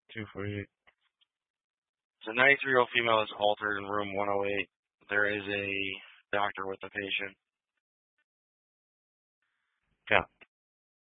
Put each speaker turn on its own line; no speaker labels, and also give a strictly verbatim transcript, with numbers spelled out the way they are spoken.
two forty-eight.
The ninety-three-year-old female is altered in room one oh eight. There is a doctor with the patient.
Yeah.